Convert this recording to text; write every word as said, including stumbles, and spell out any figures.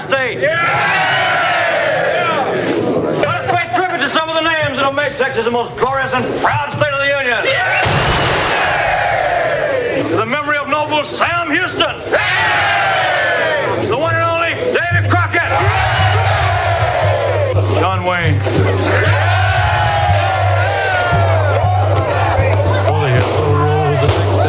state. Yeah! Let us pay tribute to some of the names that have made Texas the most glorious and proud state of the Union. Yeah! To the memory of noble Sam Houston. Yeah! The one and only Davy Crockett. Yeah! John Wayne. Yeah!